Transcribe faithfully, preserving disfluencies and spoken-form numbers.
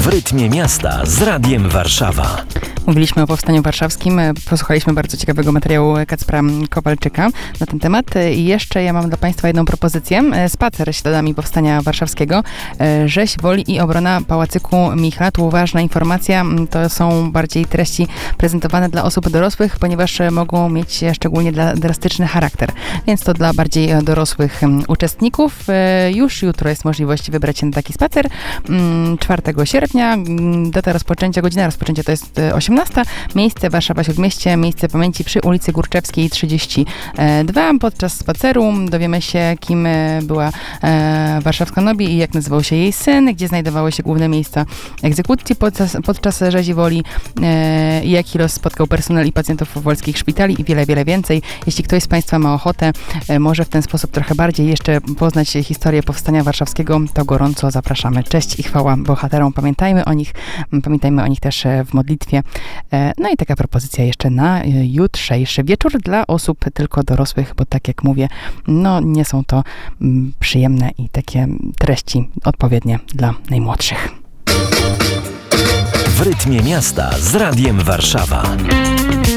rytmie miasta z Radiem Warszawa. Mówiliśmy o Powstaniu Warszawskim, posłuchaliśmy bardzo ciekawego materiału Kacpra Kowalczyka na ten temat. I jeszcze ja mam dla Państwa jedną propozycję. Spacer śladami Powstania Warszawskiego. Rzeź Woli i obrona Pałacyku Michla. Tu ważna informacja, to są bardziej treści prezentowane dla osób dorosłych, ponieważ mogą mieć szczególnie dla drastyczny charakter. Więc to dla bardziej dorosłych uczestników. Już jutro jest możliwość wybrać się na taki spacer. czwartego sierpnia, data rozpoczęcia, godzina rozpoczęcia to jest osiemnasta. Miejsce Warszawa Śródmieście, miejsce pamięci przy ulicy Górczewskiej trzydzieści dwa. Podczas spaceru dowiemy się, kim była e, warszawska Nobi i jak nazywał się jej syn, gdzie znajdowały się główne miejsca egzekucji podczas, podczas rzezi Woli, e, jaki los spotkał personel i pacjentów wolskich szpitali i wiele, wiele więcej. Jeśli ktoś z Państwa ma ochotę, e, może w ten sposób trochę bardziej jeszcze poznać historię Powstania Warszawskiego, to gorąco zapraszamy. Cześć i chwała bohaterom. Pamiętajmy o nich, pamiętajmy o nich też w modlitwie. No i taka propozycja jeszcze na jutrzejszy wieczór dla osób tylko dorosłych, bo tak jak mówię, no nie są to przyjemne i takie treści odpowiednie dla najmłodszych. W rytmie miasta z Radiem Warszawa.